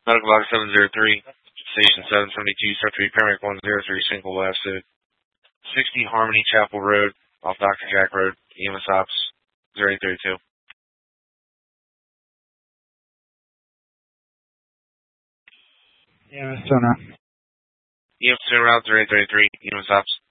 Medical Box 703, Station 772, Secretary Paramedic 103, Single Last 60 Harmony Chapel Road, off Dr. Jack Road, EMS Ops 0832. EMS Sona. EMS Route 0833, EMS Ops